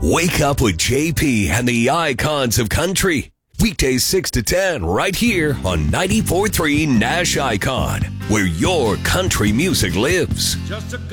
Wake up with JP and the icons of country. Weekdays 6 to 10 right here on 94.3 Nash Icon, where your country music lives.